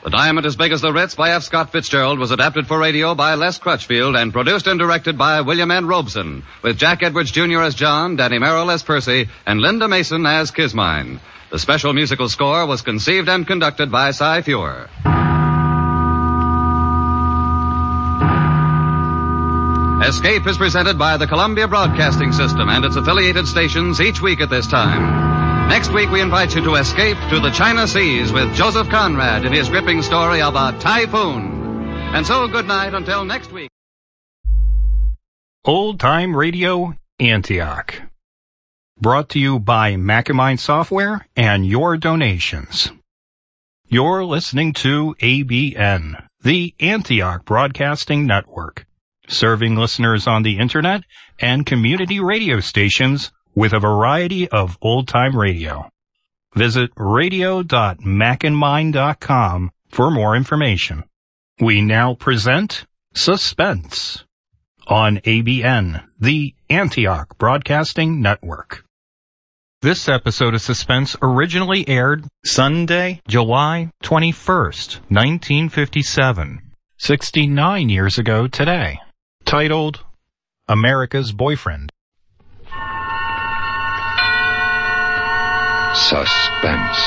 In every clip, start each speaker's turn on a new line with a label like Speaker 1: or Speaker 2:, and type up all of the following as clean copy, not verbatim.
Speaker 1: The Diamond as Big as the Ritz by F. Scott Fitzgerald was adapted for radio by Les Crutchfield and produced and directed by William N. Robeson, with Jack Edwards Jr. as John, Danny Merrill as Percy, and Linda Mason as Kismine. The special musical score was conceived and conducted by Cy Feuer. Escape is presented by the Columbia Broadcasting System and its affiliated stations each week at this time. Next week, we invite you to escape to the China Seas with Joseph Conrad in his gripping story of a typhoon. And so, good night until next week.
Speaker 2: Old Time Radio, Antioch. Brought to you by Macamine Software and your donations. You're listening to ABN, the Antioch Broadcasting Network, serving listeners on the Internet and community radio stations with a variety of old-time radio. Visit radio.macandmine.com for more information. We now present Suspense on ABN, the Antioch Broadcasting Network. This episode of Suspense originally aired Sunday, July 21st, 1957, 69 years ago today. Titled, America's Boyfriend.
Speaker 3: Suspense.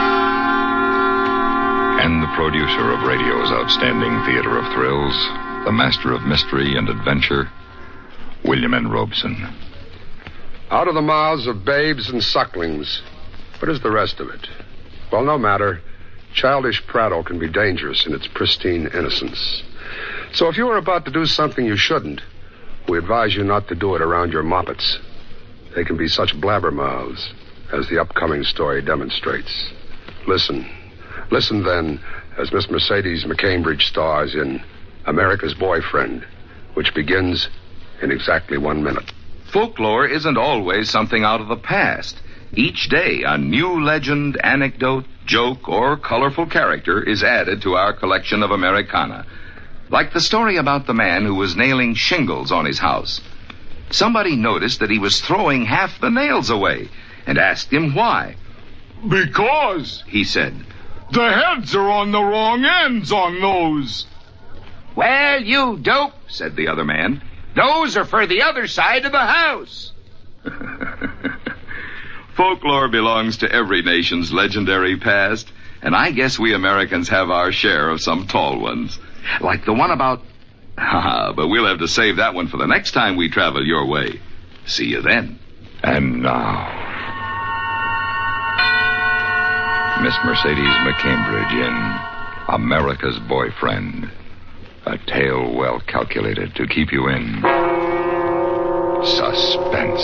Speaker 3: And the producer of radio's outstanding theater of thrills, the master of mystery and adventure, William N. Robeson.
Speaker 4: Out of the mouths of babes and sucklings. What is the rest of it? Well, no matter. Childish prattle can be dangerous in its pristine innocence. So if you are about to do something you shouldn't, we advise you not to do it around your moppets. They can be such blabbermouths, as the upcoming story demonstrates. Listen. Listen, then, as Miss Mercedes McCambridge stars in America's Boyfriend, which begins in exactly 1 minute.
Speaker 5: Folklore isn't always something out of the past. Each day, a new legend, anecdote, joke, or colorful character is added to our collection of Americana. Like the story about the man who was nailing shingles on his house. Somebody noticed that he was throwing half the nails away and asked him why.
Speaker 6: Because,
Speaker 5: he said,
Speaker 6: the heads are on the wrong ends on those.
Speaker 5: Well, you dope, said the other man. Those are for the other side of the house. Folklore belongs to every nation's legendary past, and I guess we Americans have our share of some tall ones. Like the one about... but we'll have to save that one for the next time we travel your way. See you then.
Speaker 3: And now, Miss Mercedes McCambridge in America's Boyfriend. A tale well calculated to keep you in suspense.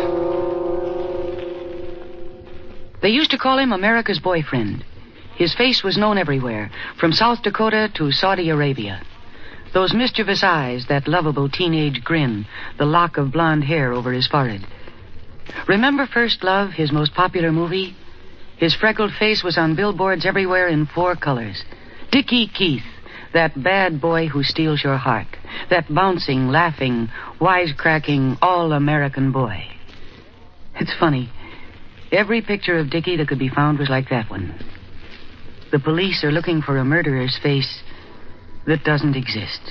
Speaker 7: They used to call him America's Boyfriend. His face was known everywhere, from South Dakota to Saudi Arabia. Those mischievous eyes, that lovable teenage grin, the lock of blonde hair over his forehead. Remember First Love, his most popular movie? His freckled face was on billboards everywhere in 4 colors. Dickie Keith, that bad boy who steals your heart. That bouncing, laughing, wisecracking, all-American boy. It's funny. Every picture of Dickie that could be found was like that one. The police are looking for a murderer's face that doesn't exist.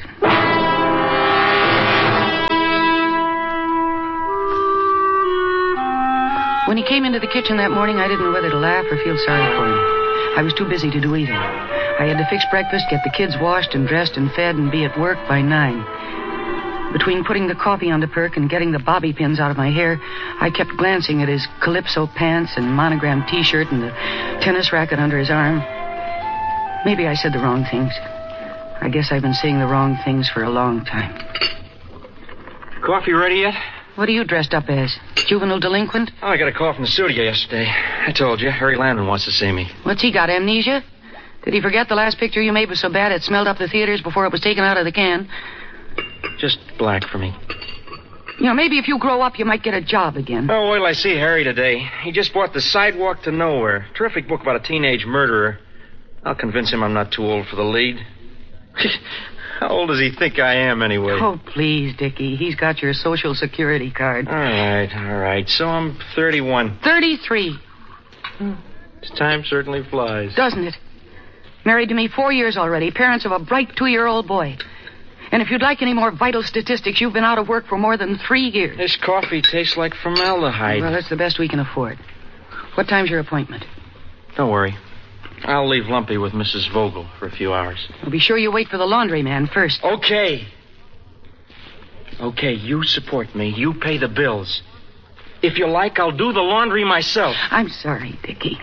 Speaker 7: When he came into the kitchen that morning, I didn't know whether to laugh or feel sorry for him. I was too busy to do either. I had to fix breakfast, get the kids washed and dressed and fed, and be at work by 9. Between putting the coffee on the perk and getting the bobby pins out of my hair, I kept glancing at his Calypso pants and monogrammed T-shirt and the tennis racket under his arm. Maybe I said the wrong things. I guess I've been saying the wrong things for a long time.
Speaker 8: Coffee ready yet?
Speaker 7: What are you dressed up as? Juvenile delinquent?
Speaker 8: Oh, I got a call from the studio yesterday. I told you, Harry Landon wants to see me.
Speaker 7: What's he got, amnesia? Did he forget the last picture you made was so bad it smelled up the theaters before it was taken out of the can?
Speaker 8: Just black for me.
Speaker 7: You know, maybe if you grow up, you might get a job again.
Speaker 8: Oh, wait till I see Harry today. He just bought The Sidewalk to Nowhere. Terrific book about a teenage murderer. I'll convince him I'm not too old for the lead. How old does he think I am, anyway?
Speaker 7: Oh, please, Dickie. He's got your Social Security card.
Speaker 8: All right. So I'm 31.
Speaker 7: 33.
Speaker 8: Time certainly flies.
Speaker 7: Doesn't it? Married to me 4 years already, parents of a bright 2-year-old boy. And if you'd like any more vital statistics, you've been out of work for more than 3 years.
Speaker 8: This coffee tastes like formaldehyde.
Speaker 7: Well, that's the best we can afford. What time's your appointment?
Speaker 8: Don't worry. I'll leave Lumpy with Mrs. Vogel for a few hours.
Speaker 7: Well, be sure you wait for the laundryman first.
Speaker 8: Okay. Okay, you support me. You pay the bills. If you like, I'll do the laundry myself.
Speaker 7: I'm sorry, Dickie.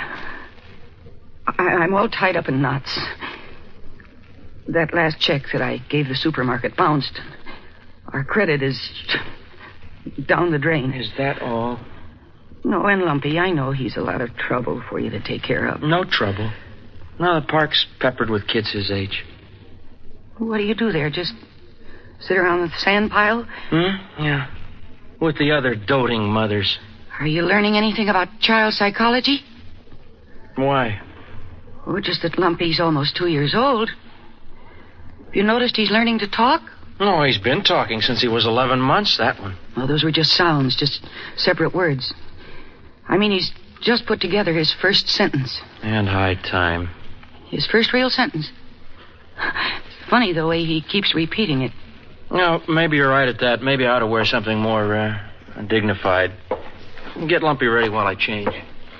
Speaker 7: I'm all tied up in knots. That last check that I gave the supermarket bounced. Our credit is down the drain.
Speaker 8: Is that all?
Speaker 7: No, and Lumpy, I know he's a lot of trouble for you to take care of.
Speaker 8: No trouble. No, the park's peppered with kids his age.
Speaker 7: What do you do there? Just sit around the sand pile?
Speaker 8: Yeah. With the other doting mothers.
Speaker 7: Are you learning anything about child psychology?
Speaker 8: Why?
Speaker 7: Oh, just that Lumpy's almost 2 years old. Have you noticed he's learning to talk?
Speaker 8: No, he's been talking since he was 11 months, that one.
Speaker 7: Well, those were just sounds, just separate words. I mean, he's just put together his first sentence.
Speaker 8: And high time.
Speaker 7: His first real sentence. It's funny the way he keeps repeating it.
Speaker 8: No, maybe you're right at that. Maybe I ought to wear something more dignified. Get Lumpy ready while I change.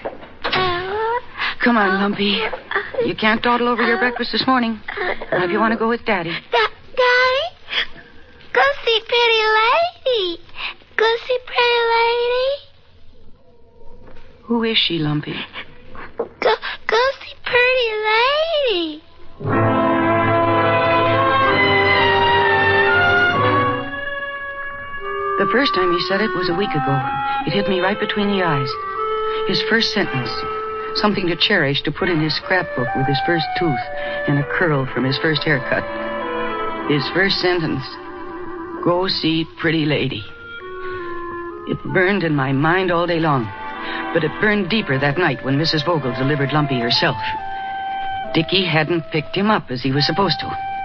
Speaker 7: Come on, Lumpy. You can't dawdle over your breakfast this morning. Now, if you want to go with Daddy.
Speaker 9: Daddy? Go see Pretty Lady. Go see Pretty Lady.
Speaker 7: Who is she, Lumpy?
Speaker 9: Go see Pretty Lady.
Speaker 7: The first time he said it was a week ago. It hit me right between the eyes. His first sentence. Something to cherish, to put in his scrapbook with his first tooth and a curl from his first haircut. His first sentence. Go see Pretty Lady. It burned in my mind all day long. But it burned deeper that night when Mrs. Vogel delivered Lumpy herself. Dickie hadn't picked him up as he was supposed to.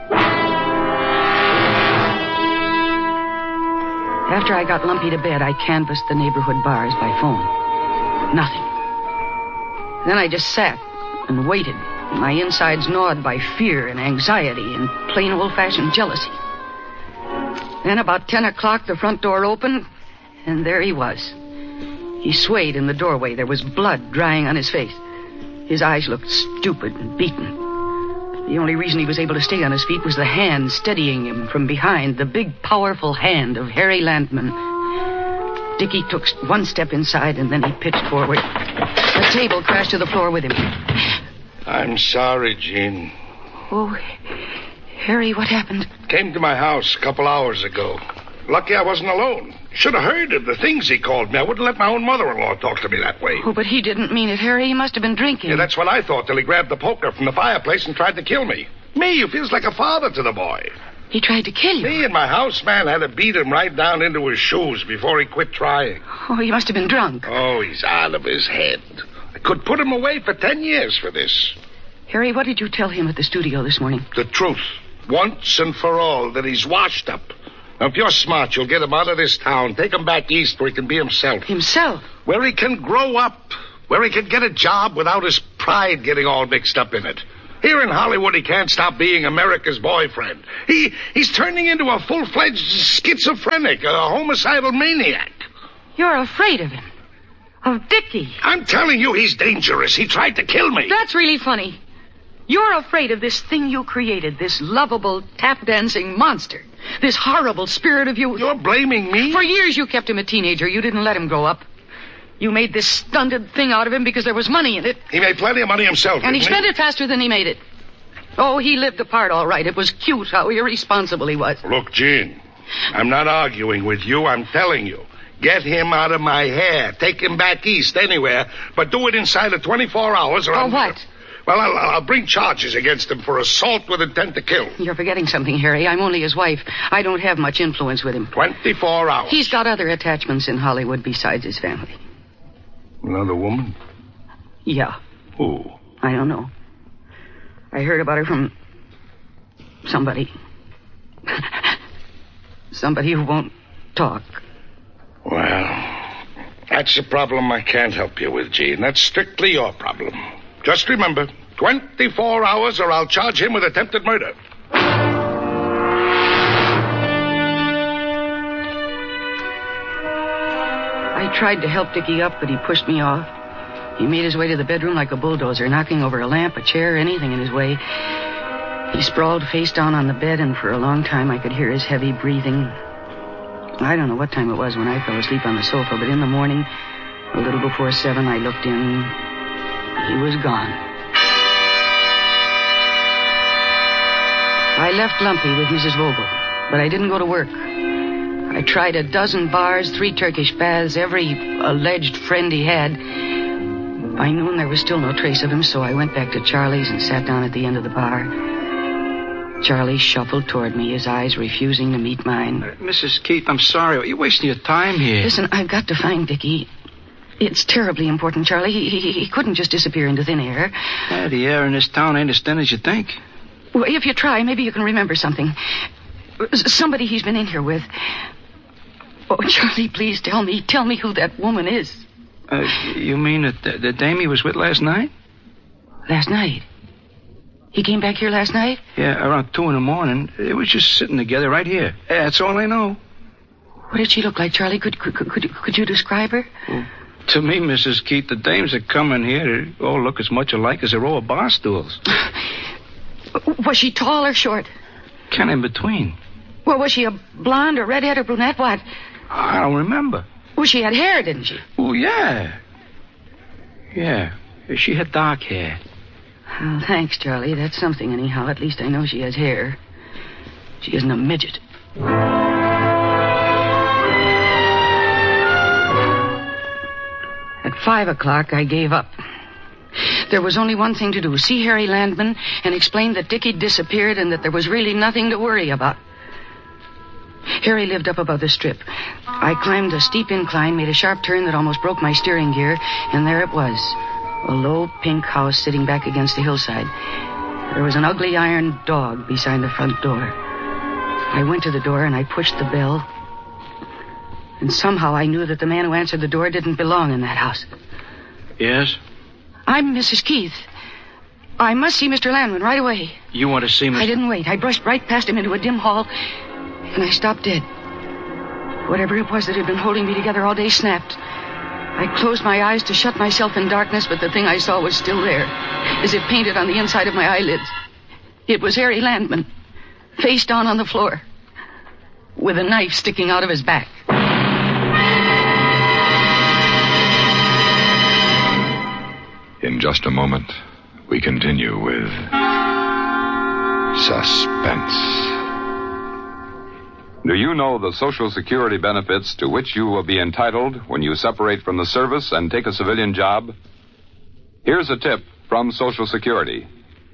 Speaker 7: After I got Lumpy to bed, I canvassed the neighborhood bars by phone. Nothing. Then I just sat and waited, my insides gnawed by fear and anxiety and plain old-fashioned jealousy. Then about 10 o'clock, the front door opened, and there he was. He swayed in the doorway. There was blood drying on his face. His eyes looked stupid and beaten. The only reason he was able to stay on his feet was the hand steadying him from behind, the big, powerful hand of Harry Landman. Dickie took one step inside, and then he pitched forward. The table crashed to the floor with him.
Speaker 10: I'm sorry, Jean.
Speaker 7: Oh, Harry, what happened?
Speaker 10: Came to my house a couple hours ago. Lucky I wasn't alone. Should have heard of the things he called me. I wouldn't let my own mother-in-law talk to me that way.
Speaker 7: Oh, but he didn't mean it, Harry. He must have been drinking.
Speaker 10: Yeah, that's what I thought till he grabbed the poker from the fireplace and tried to kill me. Me, who feels like a father to the boy.
Speaker 7: He tried to kill you?
Speaker 10: Me and my houseman had to beat him right down into his shoes before he quit trying.
Speaker 7: Oh, he must have been drunk.
Speaker 10: Oh, he's out of his head. I could put him away for 10 years for this.
Speaker 7: Harry, what did you tell him at the studio this morning?
Speaker 10: The truth. Once and for all, that he's washed up. Now, if you're smart, you'll get him out of this town. Take him back east where he can be himself.
Speaker 7: Himself?
Speaker 10: Where he can grow up. Where he can get a job without his pride getting all mixed up in it. Here in Hollywood, he can't stop being America's boyfriend. He's turning into a full-fledged schizophrenic, a homicidal maniac.
Speaker 7: You're afraid of him. Of Dickie.
Speaker 10: I'm telling you, he's dangerous. He tried to kill me.
Speaker 7: That's really funny. You're afraid of this thing you created, this lovable, tap-dancing monster. This horrible spirit of youth.
Speaker 10: You're blaming me?
Speaker 7: For years you kept him a teenager. You didn't let him grow up. You made this stunted thing out of him because there was money in it.
Speaker 10: He made plenty of money himself,
Speaker 7: and he
Speaker 10: didn't
Speaker 7: spent it faster than he made it. Oh, he lived the part all right. It was cute how irresponsible he was.
Speaker 10: Look, Jean, I'm not arguing with you. I'm telling you. Get him out of my hair. Take him back east, anywhere. But do it inside of 24 hours or...
Speaker 7: Oh, what?
Speaker 10: Well, I'll bring charges against him for assault with intent to kill.
Speaker 7: You're forgetting something, Harry. I'm only his wife. I don't have much influence with him.
Speaker 10: 24 hours.
Speaker 7: He's got other attachments in Hollywood besides his family.
Speaker 10: Another woman?
Speaker 7: Yeah.
Speaker 10: Who?
Speaker 7: I don't know. I heard about her from somebody. Somebody who won't talk.
Speaker 10: Well, that's a problem I can't help you with, Jean. That's strictly your problem. Just remember, 24 hours or I'll charge him with attempted murder.
Speaker 7: I tried to help Dickie up, but he pushed me off. He made his way to the bedroom like a bulldozer, knocking over a lamp, a chair, anything in his way. He sprawled face down on the bed, and for a long time I could hear his heavy breathing. I don't know what time it was when I fell asleep on the sofa, but in the morning, a little before 7, I looked in. He was gone. I left Lumpy with Mrs. Vogel, but I didn't go to work. I tried a dozen bars, 3 Turkish baths, every alleged friend he had. By noon, there was still no trace of him, so I went back to Charlie's and sat down at the end of the bar. Charlie shuffled toward me, his eyes refusing to meet mine.
Speaker 11: Mrs. Keith, I'm sorry. You're wasting your time here.
Speaker 7: Listen, I've got to find Dickie. It's terribly important, Charlie. He couldn't just disappear into thin air.
Speaker 11: Yeah, the air in this town ain't as thin as you think.
Speaker 7: Well, if you try, maybe you can remember something. Somebody he's been in here with. Oh, Charlie, please tell me. Tell me who that woman is.
Speaker 11: You mean the dame he was with last night?
Speaker 7: Last night? He came back here last night?
Speaker 11: Yeah, around 2 a.m. They was just sitting together right here. That's all I know.
Speaker 7: What did she look like, Charlie? Could you describe her?
Speaker 11: Well, to me, Mrs. Keith, the dames that come in here, they all look as much alike as a row of bar stools.
Speaker 7: Was she tall or short?
Speaker 11: Kind of in between.
Speaker 7: Well, was she a blonde or redhead or brunette? What?
Speaker 11: I don't remember.
Speaker 7: Well, she had hair, didn't she?
Speaker 11: Oh, yeah. Yeah. She had dark hair.
Speaker 7: Well, thanks, Charlie. That's something, anyhow. At least I know she has hair. She isn't a midget. At 5 o'clock, I gave up. There was only one thing to do. See Harry Landman and explain that Dickie disappeared and that there was really nothing to worry about. Harry lived up above the strip. I climbed a steep incline, made a sharp turn that almost broke my steering gear, and there it was. A low pink house sitting back against the hillside. There was an ugly iron dog beside the front door. I went to the door and I pushed the bell. And somehow I knew that the man who answered the door didn't belong in that house.
Speaker 11: Yes?
Speaker 7: I'm Mrs. Keith. I must see Mr. Landman right away.
Speaker 11: You want to see Mr.
Speaker 7: I didn't wait. I brushed right past him into a dim hall, and I stopped dead. Whatever it was that had been holding me together all day snapped. I closed my eyes to shut myself in darkness, but the thing I saw was still there, as if painted on the inside of my eyelids. It was Harry Landman, face down on the floor, with a knife sticking out of his back.
Speaker 3: In just a moment, we continue with Suspense.
Speaker 5: Do you know the Social Security benefits to which you will be entitled when you separate from the service and take a civilian job? Here's a tip from Social Security.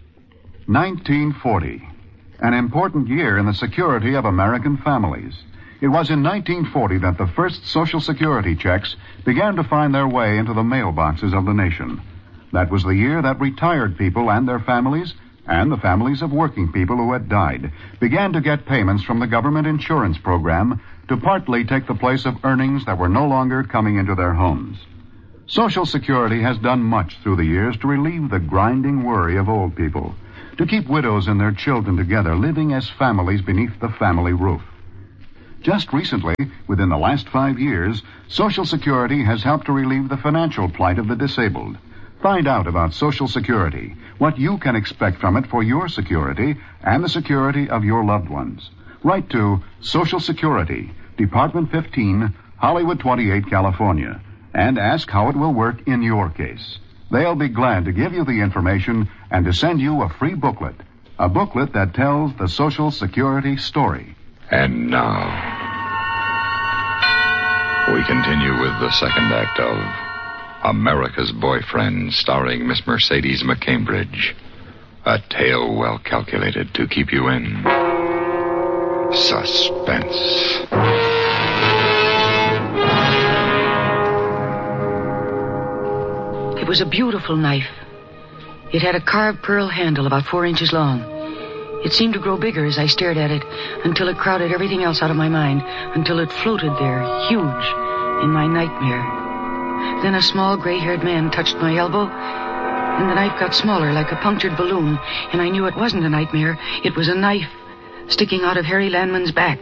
Speaker 12: 1940, an important year in the security of American families. It was in 1940 that the first Social Security checks began to find their way into the mailboxes of the nation. That was the year that retired people and their families, and the families of working people who had died, began to get payments from the government insurance program to partly take the place of earnings that were no longer coming into their homes. Social Security has done much through the years to relieve the grinding worry of old people, to keep widows and their children together, living as families beneath the family roof. Just recently, within the last 5 years, Social Security has helped to relieve the financial plight of the disabled. Find out about Social Security, what you can expect from it for your security and the security of your loved ones. Write to Social Security, Department 15, Hollywood 28, California, and ask how it will work in your case. They'll be glad to give you the information and to send you a free booklet, a booklet that tells the Social Security story.
Speaker 3: And now, we continue with the second act of America's Boyfriend, starring Miss Mercedes McCambridge. A tale well calculated to keep you in suspense.
Speaker 7: It was a beautiful knife. It had a carved pearl handle about 4 inches long. It seemed to grow bigger as I stared at it, until it crowded everything else out of my mind, until it floated there, huge, in my nightmare. Then a small gray-haired man touched my elbow, And the knife got smaller, like a punctured balloon, and I knew it wasn't a nightmare. It was a knife sticking out of Harry Landman's back.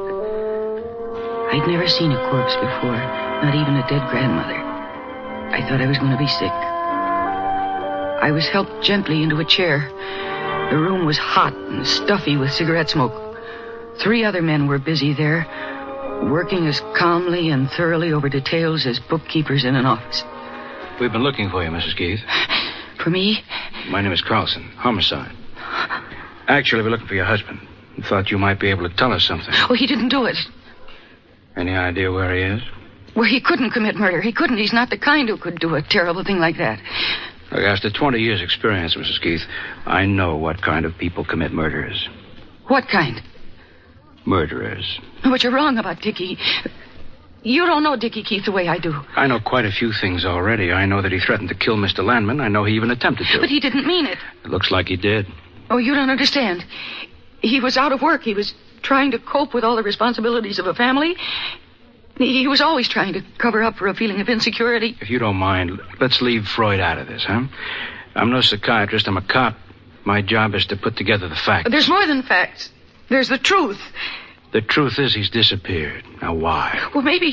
Speaker 7: I'd never seen a corpse before, not even a dead grandmother. I thought I was going to be sick. I was helped gently into a chair. The room was hot and stuffy with cigarette smoke. 3 other men were busy there, working as calmly and thoroughly over details as bookkeepers in an office.
Speaker 11: We've been looking for you, Mrs. Keith.
Speaker 7: For me?
Speaker 11: My name is Carlson. Homicide. Actually, we're looking for your husband. We thought you might be able to tell us something.
Speaker 7: Oh, he didn't do it.
Speaker 11: Any idea where he is?
Speaker 7: Well, he couldn't commit murder. He couldn't. He's not the kind who could do a terrible thing like that.
Speaker 11: Look, after 20 years' experience, Mrs. Keith, I know what kind of people commit murders.
Speaker 7: What kind?
Speaker 11: Murderers.
Speaker 7: No, but you're wrong about Dickie. You don't know Dickie Keith the way I do.
Speaker 11: I know quite a few things already. I know that he threatened to kill Mr. Landman. I know he even attempted to.
Speaker 7: But he didn't mean it.
Speaker 11: It looks like he did.
Speaker 7: Oh, you don't understand. He was out of work. He was trying to cope with all the responsibilities of a family. He was always trying to cover up for a feeling of insecurity.
Speaker 11: If you don't mind, let's leave Freud out of this, huh? I'm no psychiatrist. I'm a cop. My job is to put together the facts.
Speaker 7: There's more than facts. There's the truth.
Speaker 11: The truth is he's disappeared. Now, why?
Speaker 7: Well, maybe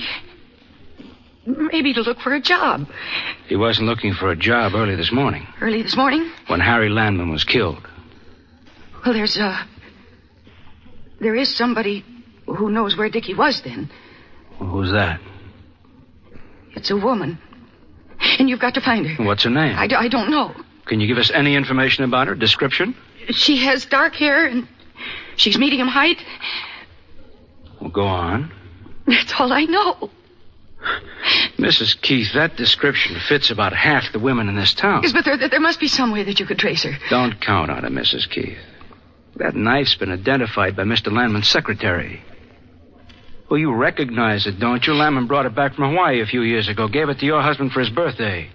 Speaker 7: to look for a job.
Speaker 11: He wasn't looking for a job early this morning.
Speaker 7: Early this morning?
Speaker 11: When Harry Landman was killed.
Speaker 7: Well, there is somebody who knows where Dickie was then.
Speaker 11: Well, who's that?
Speaker 7: It's a woman. And you've got to find her.
Speaker 11: What's her name?
Speaker 7: I don't know.
Speaker 11: Can you give us any information about her? Description?
Speaker 7: She has dark hair and she's medium height.
Speaker 11: Well, go on.
Speaker 7: That's all I know.
Speaker 11: Mrs. Keith, that description fits about half the women in this town.
Speaker 7: Yes, but there must be some way that you could trace her.
Speaker 11: Don't count on it, Mrs. Keith. That knife's been identified by Mr. Landman's secretary. Well, you recognize it, don't you? Landman brought it back from Hawaii a few years ago. Gave it to your husband for his birthday.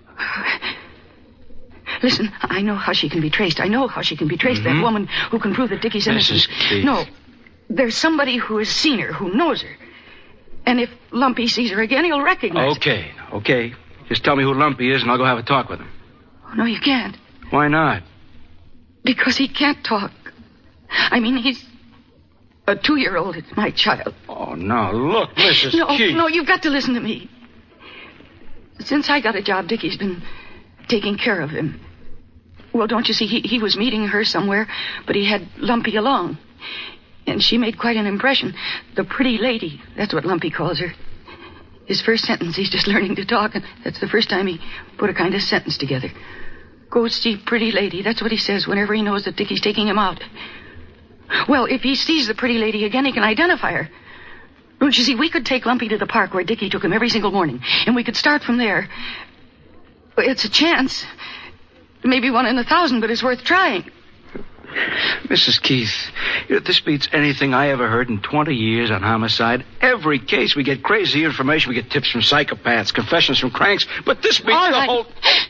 Speaker 7: Listen, I know how she can be traced. I know how she can be traced. That woman who can prove that Dickie's innocent.
Speaker 11: Mrs. Keith.
Speaker 7: No, there's somebody who has seen her, who knows her. And if Lumpy sees her again, he'll recognize her.
Speaker 11: Okay. Just tell me who Lumpy is and I'll go have a talk with him.
Speaker 7: Oh, no, you can't.
Speaker 11: Why not?
Speaker 7: Because he can't talk. I mean, he's a 2-year-old. It's my child.
Speaker 11: Oh, no. Look, Mrs. Keith.
Speaker 7: No, you've got to listen to me. Since I got a job, Dickie's been taking care of him. Well, don't you see, he was meeting her somewhere, but he had Lumpy along. And she made quite an impression. The pretty lady, that's what Lumpy calls her. His first sentence, he's just learning to talk, and that's the first time he put a kind of sentence together. Go see pretty lady, that's what he says whenever he knows that Dickie's taking him out. Well, if he sees the pretty lady again, he can identify her. Don't you see, we could take Lumpy to the park where Dickie took him every single morning, and we could start from there. It's a chance. Maybe 1 in 1,000, but it's worth trying.
Speaker 11: Mrs. Keith, this beats anything I ever heard in 20 years on homicide. Every case we get crazy information. We get tips from psychopaths, confessions from cranks, but this beats
Speaker 7: All
Speaker 11: the
Speaker 7: right.
Speaker 11: whole...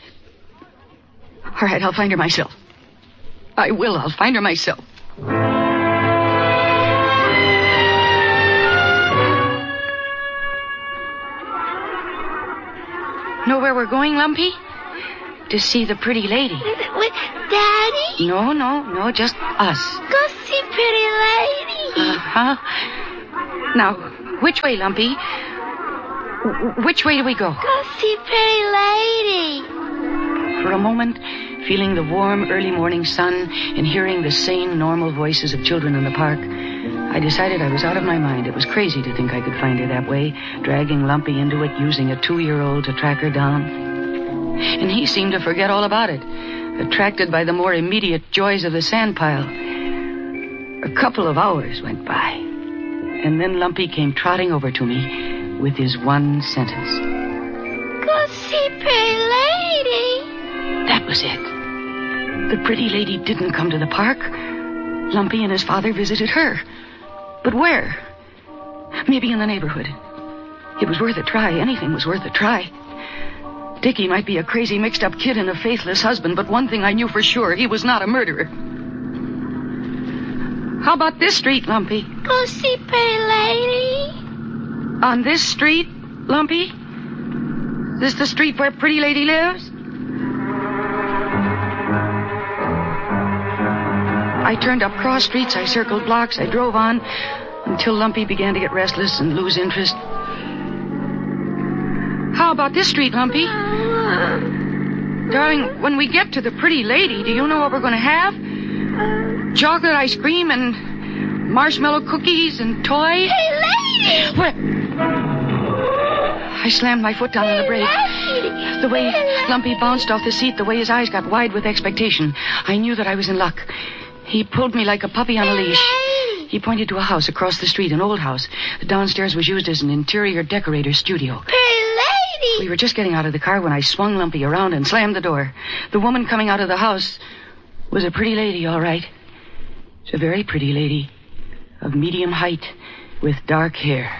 Speaker 7: All right, I'll find her myself. I will. I'll find her myself. Know where we're going, Lumpy? To see the pretty lady.
Speaker 9: With Daddy?
Speaker 7: No, just us.
Speaker 9: Go see pretty lady.
Speaker 7: Uh-huh. Now, which way, Lumpy? Which way do we go?
Speaker 9: Go see pretty lady.
Speaker 7: For a moment, feeling the warm early morning sun and hearing the sane, normal voices of children in the park, I decided I was out of my mind. It was crazy to think I could find her that way, dragging Lumpy into it, using a 2-year-old to track her down. And he seemed to forget all about it, attracted by the more immediate joys of the sandpile. A couple of hours went by, and then Lumpy came trotting over to me with his one sentence.
Speaker 9: Go see pretty lady.
Speaker 7: That was it. The pretty lady didn't come to the park. Lumpy and his father visited her. But where? Maybe in the neighborhood. It was worth a try. Anything was worth a try. Dickie might be a crazy, mixed-up kid and a faithless husband, but one thing I knew for sure, he was not a murderer. How about this street, Lumpy?
Speaker 9: Go see pretty lady.
Speaker 7: On this street, Lumpy? This the street where pretty lady lives? I turned up cross streets, I circled blocks, I drove on until Lumpy began to get restless and lose interest. How about this street, Lumpy? Darling, when we get to the Pretty Lady, do you know what we're going to have? Chocolate ice cream and marshmallow cookies and toys?
Speaker 9: Hey, lady!
Speaker 7: What? I slammed my foot down on the brake. The way Lumpy bounced off the seat, the way his eyes got wide with expectation, I knew that I was in luck. He pulled me like a puppy on a leash. He pointed to a house across the street, an old house. The downstairs was used as an interior decorator's studio.
Speaker 9: Pretty lady!
Speaker 7: We were just getting out of the car when I swung Lumpy around and slammed the door. The woman coming out of the house was a pretty lady, all right. It's a very pretty lady, of medium height, with dark hair.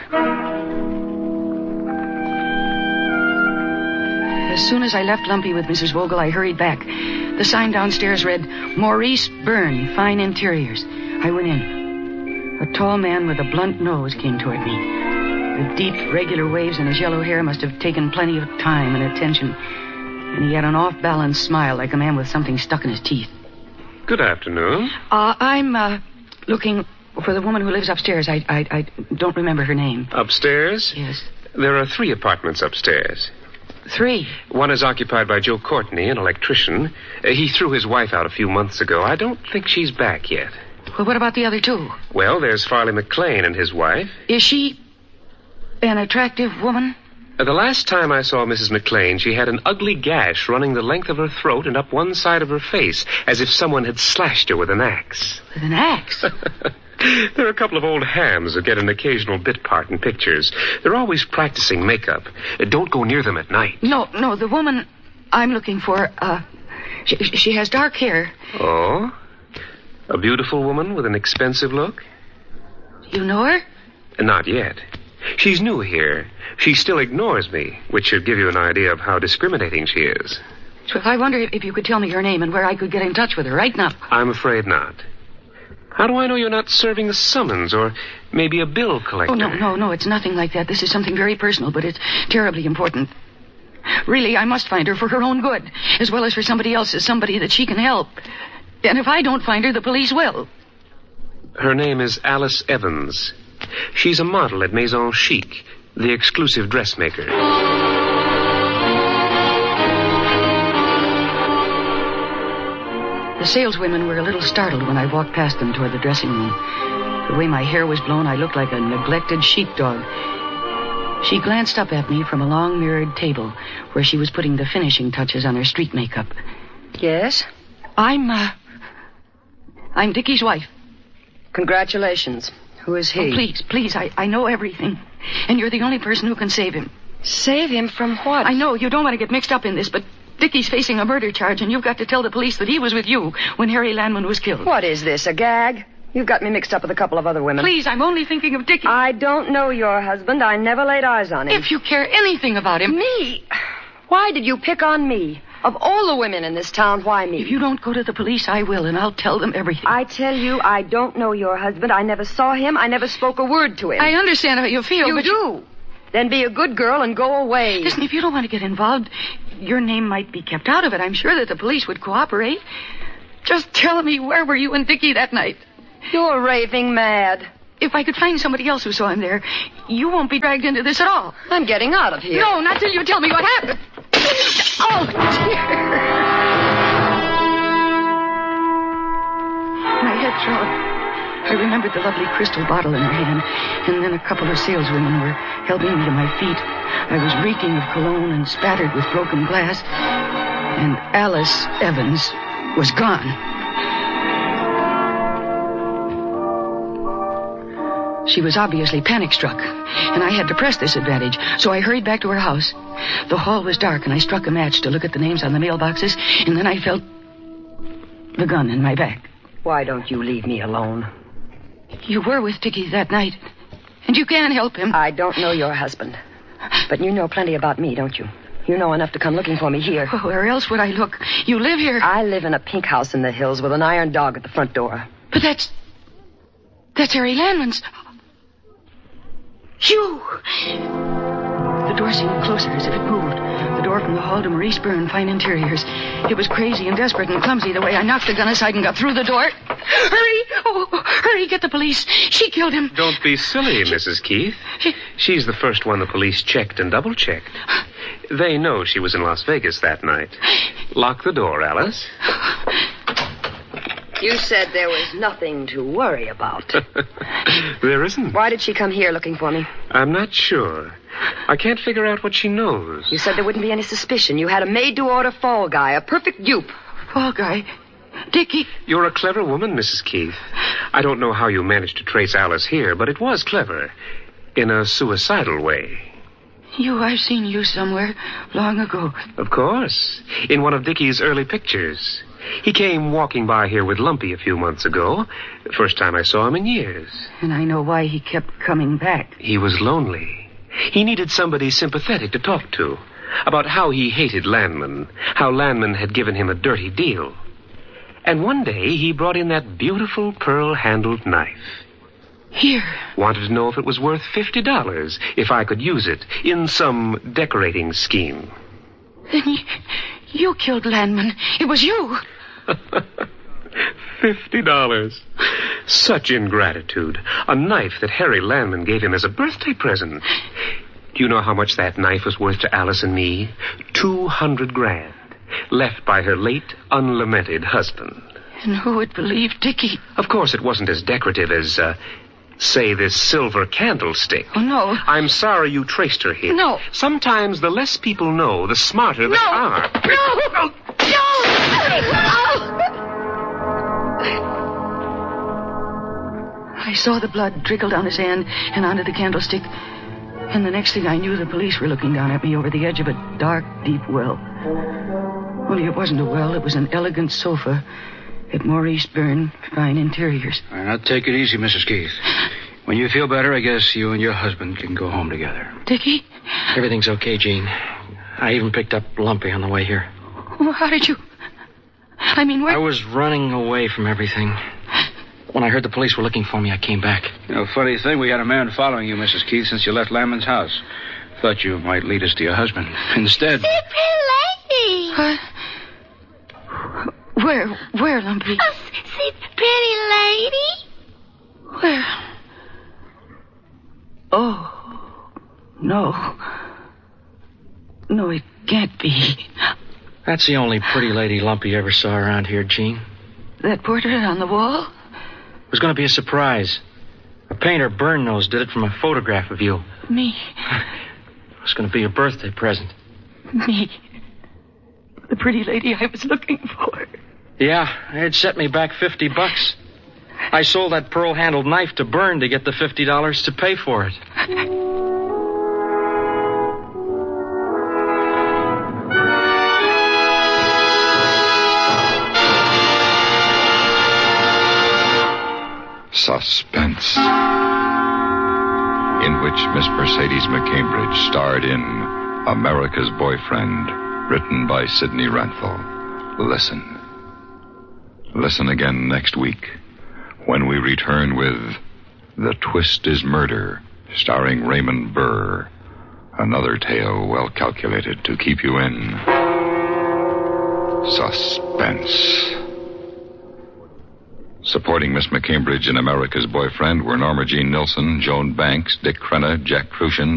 Speaker 7: As soon as I left Lumpy with Mrs. Vogel, I hurried back. The sign downstairs read, Maurice Byrne, Fine Interiors. I went in. A tall man with a blunt nose came toward me. The deep, regular waves in his yellow hair must have taken plenty of time and attention. And he had an off-balance smile like a man with something stuck in his teeth.
Speaker 13: Good afternoon.
Speaker 7: I'm looking for the woman who lives upstairs. I don't remember her name.
Speaker 13: Upstairs?
Speaker 7: Yes.
Speaker 13: There are 3 apartments upstairs.
Speaker 7: 3?
Speaker 13: One is occupied by Joe Courtney, an electrician. He threw his wife out a few months ago. I don't think she's back yet.
Speaker 7: Well, what about the other 2?
Speaker 13: Well, there's Farley McLean and his wife.
Speaker 7: Is she an attractive woman?
Speaker 13: The last time I saw Mrs. McLean, she had an ugly gash running the length of her throat and up one side of her face, as if someone had slashed her with an axe.
Speaker 7: With an axe?
Speaker 13: There are a couple of old hams who get an occasional bit part in pictures. They're always practicing makeup. Don't go near them at night.
Speaker 7: No, the woman I'm looking for, she has dark hair.
Speaker 13: Oh? A beautiful woman with an expensive look?
Speaker 7: You know her?
Speaker 13: Not yet. She's new here. She still ignores me, which should give you an idea of how discriminating she is.
Speaker 7: Well, I wonder if you could tell me her name and where I could get in touch with her right now.
Speaker 13: I'm afraid not. How do I know you're not serving a summons or maybe a bill collector?
Speaker 7: Oh, no, it's nothing like that. This is something very personal, but it's terribly important. Really, I must find her for her own good, as well as for somebody else's, somebody that she can help. And if I don't find her, the police will.
Speaker 13: Her name is Alice Evans. She's a model at Maison Chic, the exclusive dressmaker.
Speaker 7: The saleswomen were a little startled when I walked past them toward the dressing room. The way my hair was blown, I looked like a neglected sheepdog. She glanced up at me from a long mirrored table where she was putting the finishing touches on her street makeup.
Speaker 14: Yes?
Speaker 7: I'm Dickie's wife.
Speaker 14: Congratulations. Who is he?
Speaker 7: Oh, please, I know everything. And you're the only person who can save him.
Speaker 14: Save him from what?
Speaker 7: I know you don't want to get mixed up in this, but Dickie's facing a murder charge, and you've got to tell the police that he was with you when Harry Landman was killed.
Speaker 14: What is this, a gag? You've got me mixed up with a couple of other women.
Speaker 7: Please, I'm only thinking of Dickie.
Speaker 14: I don't know your husband. I never laid eyes on him.
Speaker 7: If you care anything about him...
Speaker 14: Me? Why did you pick on me? Of all the women in this town, why me?
Speaker 7: If you don't go to the police, I will, and I'll tell them everything.
Speaker 14: I tell you, I don't know your husband. I never saw him. I never spoke a word to him.
Speaker 7: I understand how you feel,
Speaker 14: but... You do. Then be a good girl and go away.
Speaker 7: Listen, if you don't want to get involved, your name might be kept out of it. I'm sure that the police would cooperate. Just tell me, where were you and Dickie that night?
Speaker 14: You're raving mad.
Speaker 7: If I could find somebody else who saw him there, you won't be dragged into this at all.
Speaker 14: I'm getting out of here.
Speaker 7: No, not till you tell me what happened. Oh, dear. My head throbbed. I remembered the lovely crystal bottle in her hand, and then a couple of saleswomen were helping me to my feet. I was reeking of cologne and spattered with broken glass, and Alice Evans was gone. She was obviously panic-struck, and I had to press this advantage, so I hurried back to her house. The hall was dark, and I struck a match to look at the names on the mailboxes, and then I felt the gun in my back.
Speaker 14: Why don't you leave me alone?
Speaker 7: You were with Dickie that night, and you can help him.
Speaker 14: I don't know your husband, but you know plenty about me, don't you? You know enough to come looking for me here.
Speaker 7: Well, where else would I look? You live here.
Speaker 14: I live in a pink house in the hills with an iron dog at the front door.
Speaker 7: But that's Harry Landman's. You! The door seemed closer, as if it moved. The door from the hall to Maurice Byrne, Fine Interiors. It was crazy and desperate and clumsy the way I knocked the gun aside and got through the door. Hurry! Oh, hurry, get the police. She killed him.
Speaker 13: Don't be silly, Mrs. Keith. She's the first one the police checked and double-checked. They know she was in Las Vegas that night. Lock the door, Alice.
Speaker 14: You said there was nothing to worry about.
Speaker 13: There isn't.
Speaker 14: Why did she come here looking for me?
Speaker 13: I'm not sure. I can't figure out what she knows.
Speaker 14: You said there wouldn't be any suspicion. You had a made-to-order fall guy, a perfect dupe.
Speaker 7: Fall guy? Dickie?
Speaker 13: You're a clever woman, Mrs. Keith. I don't know how you managed to trace Alice here, but it was clever. In a suicidal way.
Speaker 7: I've seen you somewhere long ago.
Speaker 13: Of course. In one of Dickie's early pictures. He came walking by here with Lumpy a few months ago. First time I saw him in years.
Speaker 7: And I know why he kept coming back.
Speaker 13: He was lonely. He needed somebody sympathetic to talk to. About how he hated Landman. How Landman had given him a dirty deal. And one day he brought in that beautiful pearl-handled knife.
Speaker 7: Here.
Speaker 13: Wanted to know if it was worth $50, if I could use it in some decorating scheme.
Speaker 7: Then you killed Landman. It was you.
Speaker 13: $50. Such ingratitude. A knife that Harry Landman gave him as a birthday present. Do you know how much that knife was worth to Alice and me? $200,000. Left by her late, unlamented husband.
Speaker 7: And who would believe Dickie?
Speaker 13: Of course, it wasn't as decorative as, say, this silver candlestick.
Speaker 7: Oh, no.
Speaker 13: I'm sorry you traced her here.
Speaker 7: No.
Speaker 13: Sometimes the less people know, the smarter they are.
Speaker 7: No! I saw the blood trickle down his hand and onto the candlestick. And the next thing I knew, the police were looking down at me over the edge of a dark, deep well. Only it wasn't a well. It was an elegant sofa at Maurice Byrne Fine Interiors.
Speaker 11: All right, now take it easy, Mrs. Keith. When you feel better, I guess you and your husband can go home together.
Speaker 7: Dickie?
Speaker 8: Everything's okay, Jean. I even picked up Lumpy on the way here.
Speaker 7: Well, how did you... I mean, where...
Speaker 8: I was running away from everything. When I heard the police were looking for me, I came back.
Speaker 11: You know, funny thing, we had a man following you, Mrs. Keith, since you left Landman's house. Thought you might lead us to your husband. Instead...
Speaker 9: See, pretty lady.
Speaker 7: Where, Lumpy?
Speaker 9: Oh, see, pretty lady.
Speaker 7: Where? Oh, no. No, it can't be.
Speaker 8: That's the only pretty lady Lumpy ever saw around here, Jean.
Speaker 7: That portrait on the wall?
Speaker 8: It was going to be a surprise. A painter, Byrne did it from a photograph of you.
Speaker 7: Me?
Speaker 8: It was going to be a birthday present.
Speaker 7: Me? The pretty lady I was looking for.
Speaker 8: Yeah, it set me back $50. I sold that pearl-handled knife to Byrne to get the $50 to pay for it.
Speaker 3: Suspense, in which Miss Mercedes McCambridge starred in America's Boyfriend, written by Sidney Renthal. Listen. Listen again next week when we return with The Twist is Murder, starring Raymond Burr. Another tale well calculated to keep you in suspense. Supporting Miss McCambridge in America's Boyfriend were Norma Jean Nilsson, Joan Banks, Dick Crenna, Jack Crucian,